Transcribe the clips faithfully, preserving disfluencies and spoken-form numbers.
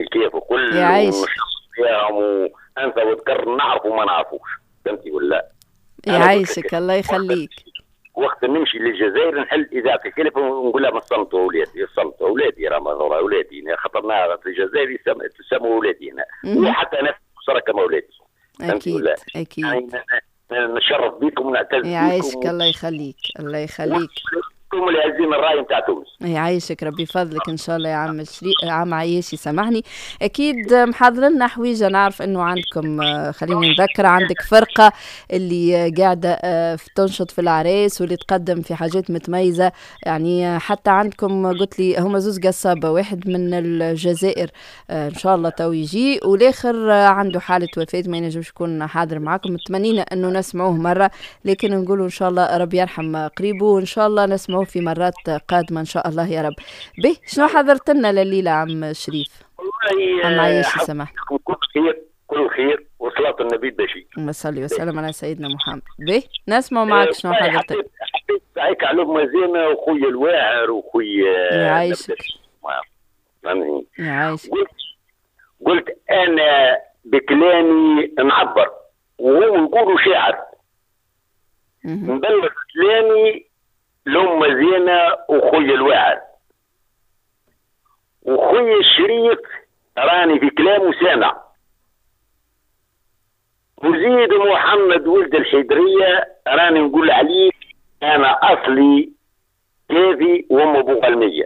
كيف وكل يعيش فيهم وانت وتكرر نعرف وما نعرفوش، فهمتي ولا؟ يعيشك الله يخليك. وقت نمشي للجزائر نحل اذاعه التليفون ونقول لها ما صمتوا اولادي، صمتوا اولادي راه اولادي خاطرنا في الجزائر تسموا اولادي هنا، وحتى انا صار كما اولادي. اكيد اكيد يعني نشرف بكم ونعتز بكم. يعيشك الله يخليك الله يخليك. كم العزيمه الراي نتاع تونس. يعيشك ربي فضلك ان شاء الله يا عم شري... عم عياشي سامحني. اكيد محضر لنا حويجه، نعرف انه عندكم خليني نذكر عندك فرقه اللي قاعده تنشط في العراس واللي تقدم في حاجات متميزه، يعني حتى عندكم قلت لي هما زوز قصابه، واحد من الجزائر ان شاء الله تو يجي، والاخر عنده حاله وفاه ما ينجمش يكون حاضر معكم. تمنينا انه نسمعوه مره، لكن نقولوا ان شاء الله ربي يرحم قريبه، وان شاء الله نسمعوه في مرات قادمه ان شاء الله يا رب. به شنو حضرت لنا لليله عم شريف؟ والله عم عايشي سمح. كل خير كل خير وصلاة النبي بشي. اللهم صل وسلم على سيدنا محمد. به نسمع معك شنو حضرت. حبيت حبيت عليك علوم زينه وخويا الواعر وخويا يعيشك فهمني. يعيشك. قلت, قلت انا بكلامي نعبر وهم يقولوا شاعر. نبلغ كلامي لأم زينة وخويا الواعر وخويا الشريف راني في كلامه سامع، وزيد محمد ولد الحيدرية راني نقول عليك أنا أصلي كيفي وأم أبو غلمية.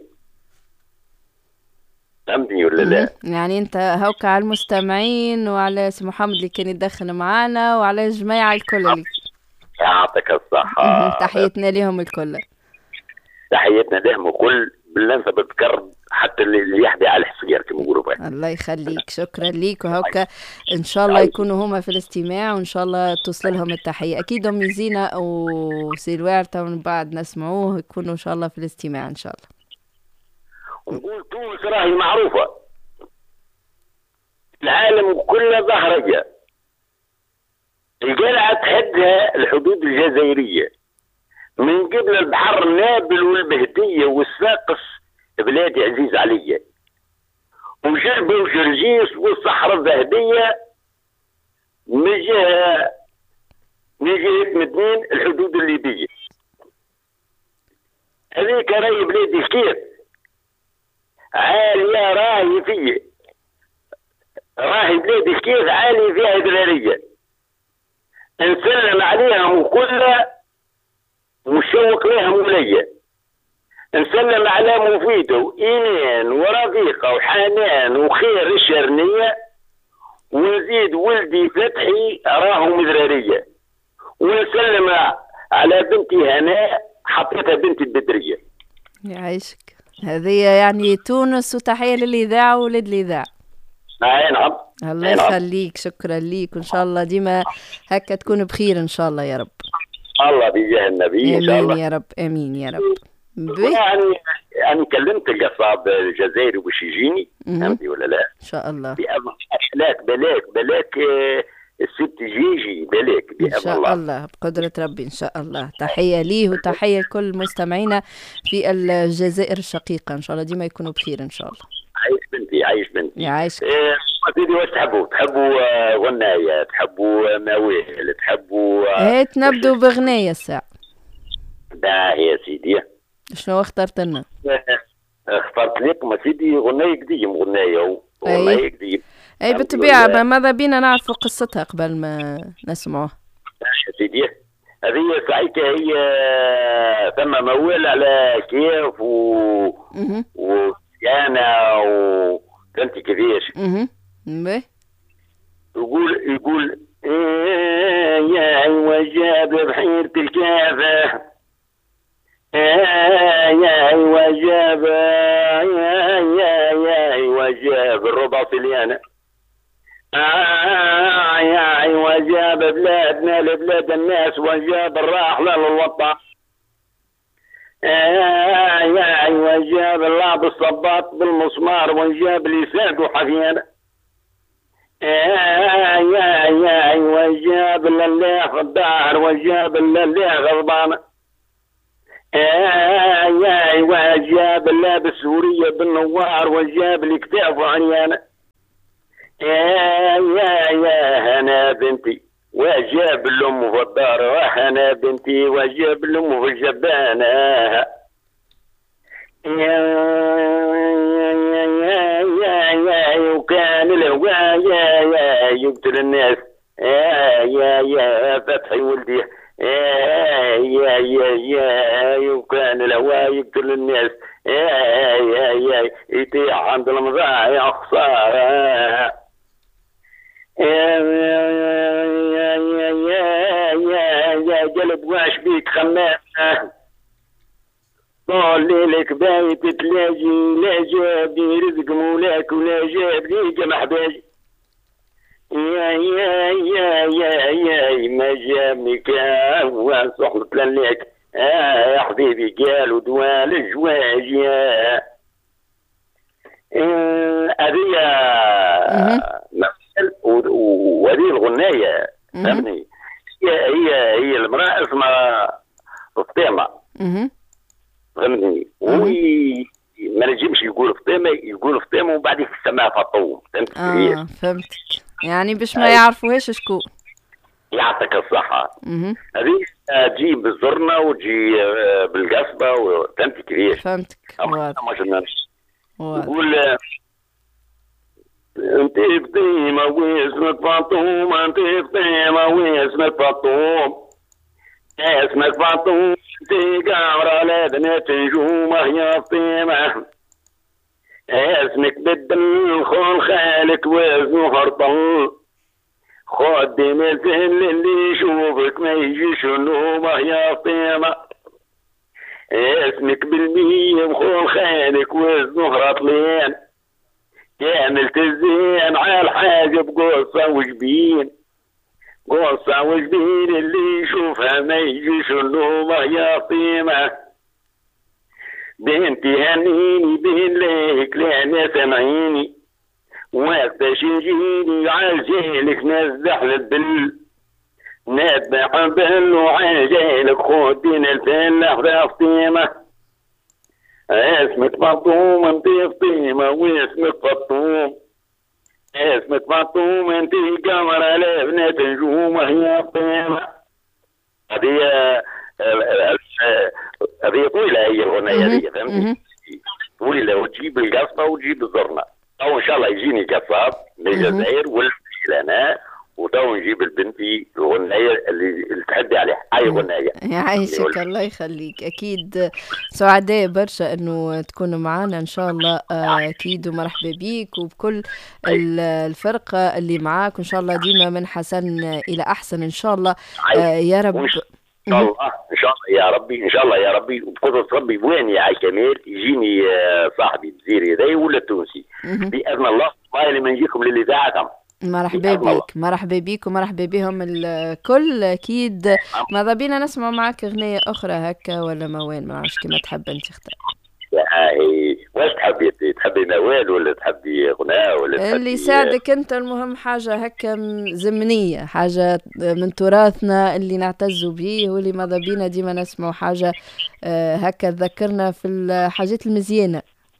فهمتني ولا لا؟ يعني أنت هوك على المستمعين وعلى سي محمد اللي كان يدخن معانا وعلى الجماعة الكل اللي يعطيك الصحة. تحياتنا لهم الكل. تحياتنا لهم الكل بالله. انت بتكرم حتى اللي يحدي على الحصير كما يقولوا بقى. الله يخليك، شكرا ليك. وهوك ان شاء الله يكونوا هما في الاستماع وان شاء الله توصل لهم التحيه. اكيد ام زينه وسي الوار من بعد نسمعوه يكونوا ان شاء الله في الاستماع ان شاء الله. ونقول تونس راهي معروفه العالم كله ظهريه، القلعه تحدها الحدود الجزائريه من قبل البحر النابل والبهديه والساقس بلادي عزيز عليا، وجربه وجرجيس والصحراء الذهبيه من جهه من جهه مدنين الحدود الليبيه. هذيك راهي بلادي كيف عاليه راهي فيه، راهي بلادي كيف عاليه فيها دراريه نسلم عليهم كلها وشوق لها مولاي، نسلم على مفيدة وإيمان ورفيقة وحنان وخير الشرنية، ونزيد ولدي فتحي راهو مذرارية، ونسلم على بنتي هناء حطيتها بنتي البدرية. يعيشك. هذه يعني تونس وتحية للإذاعة ولد الإذاعة. اي نعم. الله يخليك، شكرا ليك، وإن شاء الله ديما هكا تكون بخير إن شاء الله يا رب. الله بجاه النبي ان شاء الله. امين يا رب، امين يا رب. يعني انا كلمت القصاب الجزائري باش يجيني، فهمتي ولا لا؟ ان شاء الله. بلاك بلاك بلاك الست جيجي بلاك ان شاء الله. الله بقدرة ربي ان شاء الله. تحية ليه وتحية لكل مستمعينا في الجزائر الشقيقة، ان شاء الله ديما يكونوا بخير ان شاء الله. عايش بنتي عايش بنتي. يعيشك. إيه سيدي واش تحبوا؟ تحبوا غناية، تحبوا مواهل، تحبوا هات نبدو بغناية الساعة. باهي يا سيدي. شنو اخترت لنا؟ اخترت لكم سيدي غناية قديم، غناية غناية قديم. اي بالطبيعة ماذا بينا نعرفوا قصتها قبل ما نسمعوها. يا سيدي هذه ساعتها هي ثم موال على كيف و وسيانة و فهمتي كيفاش؟ اها باهي. يقول يقول إيه يا عوجاب بحيرة الكافة، إيه يا عوجاب يا يا يا عوجاب الربع صليانة، آه يا عوجاب بلادنا لبلاد الناس وجاب الراحلة للوطن، آه يا عوجاب الله بالصباط بالمسمار وجاب لسان وحفيانة، آه يا يا وجاب لله غدار وجاب لله غضبانة، آه يا وجاب الله بالسورية بالنوار وجاب الكتاف عريانة، يا يا يا هنا بنتي وجاب الأم في الدار، وهنا بنتي وجاب الأم في الجبانة. يا يا يا يا يا وكان الهوايا يا يقتل الناس. يا يا يا فتحي ولدي. يا يا يا يا وكان الهوايا يقتل الناس. يا يا يا يطيح عند المضايع خسارة. يا يا يا يا يا يا قلب واش بيك خمامة، طال ليلك بايت تلاجي، لا جاب لي رزق مولاك ولا جاب لي جمع باجي. يا يا يا يا يا ما جابني كان وصحبت لك. آه يا حبيبي قالوا دوال الجواج. يا هذه مثل وهذه الغناية فهمني. هي هي هي المرأة اسمها فطيمة فهمتني. وي ما نجمش يقول فطيمة، يقول فطيمة ومن بعد يسميها فطوم. فهمت؟ اه فهمتك، يعني باش ما يعرفوهاش شكون. يعطيك الصحة. هذه تجي بالزرنة وتجي بالقصبة. فهمت كيفاش؟ فهمتك. يقول انت فطيمة واسمك فطوم، انت فطيمة واسمك فطوم، اسمك فطوم، انت قمر على بنات نجومة يا فطيمة، اسمك بالدم خون خالك وزنه هرطل، خدم الفن اللي يشوفك ما يجيش النومة يا فطيمة، اسمك بالمية وخون خالك وزنه هرطلين، كامل تزين على الحاجب قصة وجبين، قصة وجبين اللي يشوفها ما يجيش النومة يا فطيمة، بنتي هنيني بين ليك لا سمعيني، وقتاش يجيني عالجيلك نزح البل، نذبح بل وعالجيلك خدين الفلاح يا فطيمة، اسمك فطوم انت فطيمة واسمك فطوم، اسمك فطوم انت قمر على بنات نجومة يا فطيمة. هذه هذه طويلة هي الغنية هذه فهمتني؟ طويلة وتجيب القصبة وتجيب الزرنة، أو إن شاء الله يجيني قصاب من الجزائر ولا أنا وتو نجيب البنتي الغنية اللي, اللي تحدي عليها أي غنية. يعيشك الله يخليك. أكيد سعداء برشا أنه تكونوا معنا إن شاء الله. أكيد ومرحبا بيك وبكل الفرقة اللي معاك، وإن شاء الله ديما من حسن إلى أحسن إن شاء الله. يا رب إن شاء الله إن شاء الله يا ربي إن شاء الله يا ربي وبقدرة ربي وين يا عي كمال يجيني صاحبي بزيري ذي ولا تونسي بإذن الله. والله لما نجيكم للإذاعة مرحبا بك مرحبا بك ومرحبا بهم الكل. أكيد ماذا بينا نسمع معك أغنية أخرى هكا ولا موال؟ ما نعرفش كما تحب أنت اختار. واش تحبي تحبي موال ولا تحبي غناء ولا تحبي اللي يساعدك أنت؟ المهم حاجة هكا زمنية، حاجة من تراثنا اللي نعتز به، واللي ماذا بينا ديما نسمع حاجة هكا تذكرنا في الحاجات المزيانة.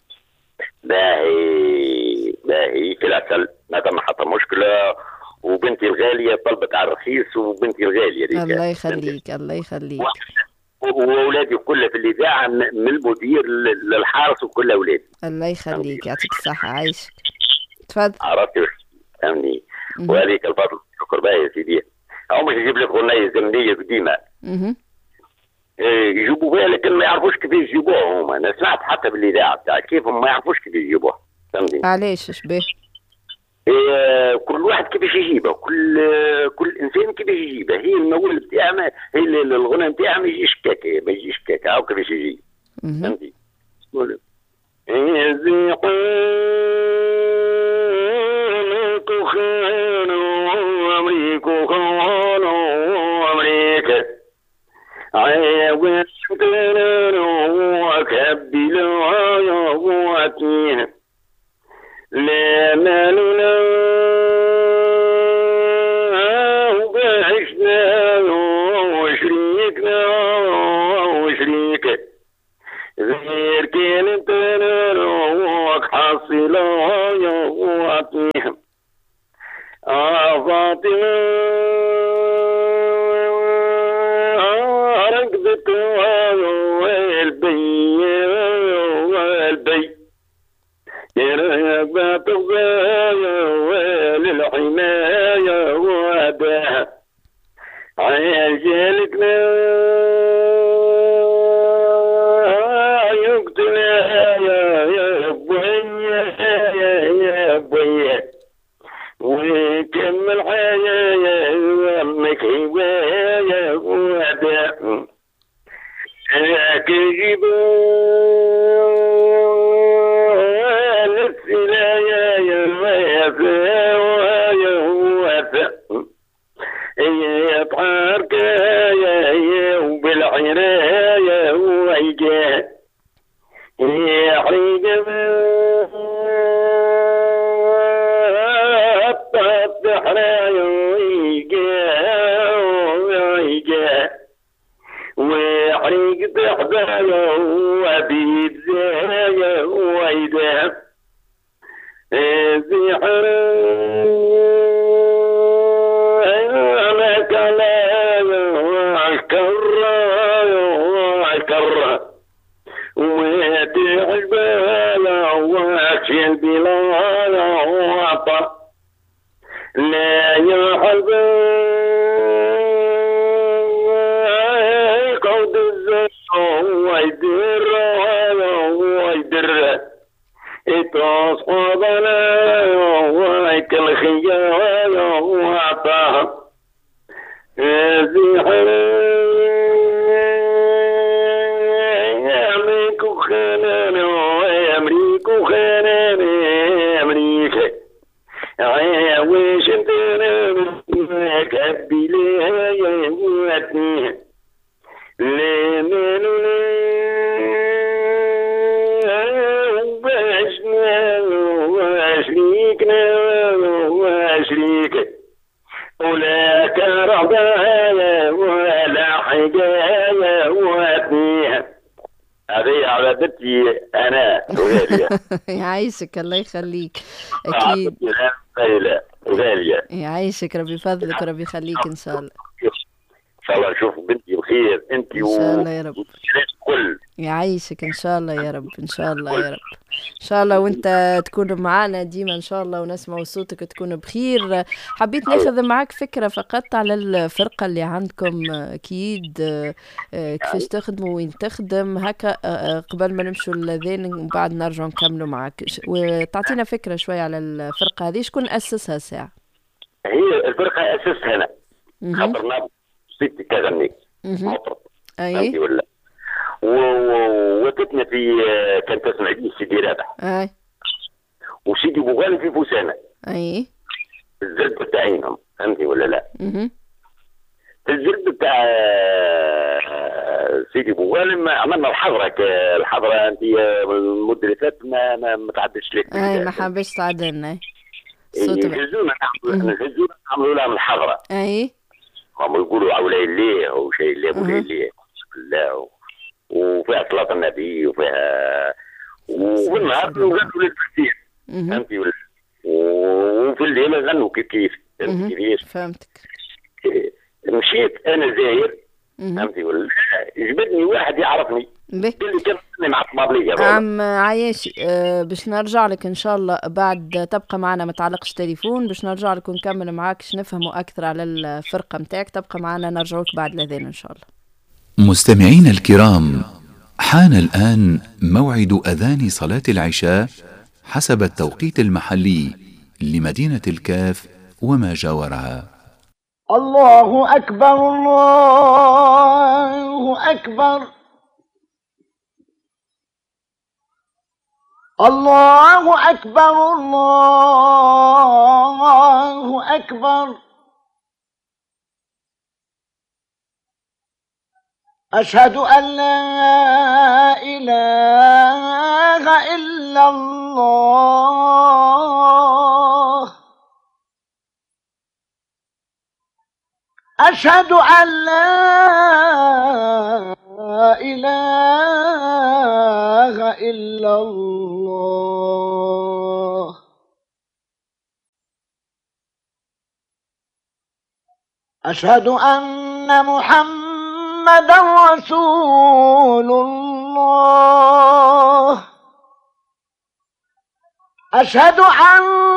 باهي باهي في العسل ما ثم حتى مشكلة. وبنتي الغالية طلبت على الرخيص، وبنتي الغالية ديك الله يخليك الله يخليك. وأولادي كلها في الإذاعة من المدير للحارس وكل أولادي. الله يخليك يعطيك الصحة عايشك. تفضل. عرفتي فهمني. وهذيك الفضل شكر بها يا سيدي. أو مش يجيب لك غنية زمنية قديمة يجيبوا بها لكن ما يعرفوش كيف يجيبوها هما. أنا سمعت حتى بالإذاعة بتاع كيف ما يعرفوش كيف يجيبوها فهمتني. علاش شبيه؟ إيه كل واحد كيفاش يجيبها، كل كل انسان كيفاش يجيبها. هي المول بتاعها هي الغنى بتاعها ما يجيش كاكا ما يجيش كاكا او كيفاش يجي فهمتي. يزيقونك وخانوا امريكا وخانوا امريكا عاود كانوا وكبلوا عيواتهم لا مالنا وبعشنا وشريكنا وشريكه غير كان انت وحصلوا يواتيهم آه فاطمة ركضت والبي والبي رغبت للحماية واباها عجلك لا يقتل يا بويا يا بويا وكمل حياة امك هواية واباها كجبال السلايا يا وافا ويا وافا يا طارك يا يا وبالعناية ويجاه يا حريق الصحراء ويجاه ويجاه وحريق تحبايا وبيد زايا ويداه في حريق واتي البلاد وعطى لا يحب قود الزرع ويدر ويدر اتصابنا ويكل خيال وعطى في حريق ويش انت كبلي يا واتني لمن وباشنا واشريكنا واشريك ولا كربايا ولا حجايا واتني. هذه عبادتي انا وغاليه. يعيشك الله يخليك. اكيد غاليه غاليه. يعيشك ربي يفضلك وربي يخليك ان شاء الله. ان شاء الله نشوف بنتي بخير انت ان شاء الله يا رب. الكل يعيشك ان شاء الله يا رب. ان شاء الله يا رب. ان شاء الله وانت تكون معنا ديما ان شاء الله ونسمع صوتك تكون بخير. حبيت ناخذ معك فكرة فقط على الفرقة اللي عندكم اكيد كيفاش تخدموا وين تخدم هكا قبل ما نمشوا للاذان ومن بعد نرجع نكملوا معك وتعطينا فكرة شوية على الفرقة هذه. شكون اسسها ساعة؟ هي الفرقة اسسها انا خاطرنا ستي كغني مطرب اي ولا ووقتنا في كانت تسمع لي سيدي رابح اي وسيدي بوغالي في فوسانة اي الزرد بتاعينهم فهمتي ولا لا؟ اها الزرد بتاع سيدي بوغالي عملنا الحضرة الحضرة انت المدة اللي فاتت ما ما, ما تعدش لك اي ما حبيتش تعدلنا صوت يهزونا نهزونا نعملوا لها من الحضرة اي هم يقولوا عولاي اللي او شيء اللي مولاي اللي لا وفيها صلاة النبي وفيها وفي النهار غنوا للفرسين فهمتي ولا وفي الليل غنوا كيف كيف فهمتي كيفاش فهمتك. مشيت انا زاير فهمتي ولا جبدني واحد يعرفني اللي كان مع الطبلية عم عايشي أه باش نرجع لك ان شاء الله بعد تبقى معنا ما تعلقش تليفون باش نرجع لك ونكمل معاك نفهموا اكثر على الفرقة متاعك. تبقى معنا نرجعوك بعد الاذان ان شاء الله. مستمعين الكرام حان الآن موعد أذان صلاة العشاء حسب التوقيت المحلي لمدينة الكاف وما جاورها. الله أكبر الله أكبر الله أكبر الله أكبر أشهد أن لا إله إلا الله أشهد أن لا إله إلا الله أشهد أن محمدا رسول الله. أشهد أن